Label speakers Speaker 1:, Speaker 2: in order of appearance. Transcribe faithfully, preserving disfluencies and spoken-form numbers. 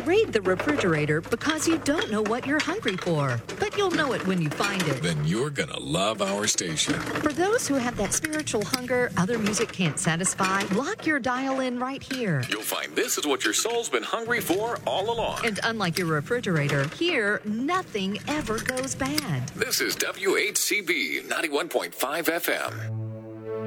Speaker 1: raid the refrigerator because you don't know what you're hungry for, but you'll know it when you find it.
Speaker 2: Then you're gonna love our station.
Speaker 1: For those who have that spiritual hunger other music can't satisfy, lock your dial in right here.
Speaker 2: You'll find this is what your soul's been hungry for all along.
Speaker 1: And unlike your refrigerator, here, nothing ever goes bad.
Speaker 2: This is W H C B ninety-one point five F M.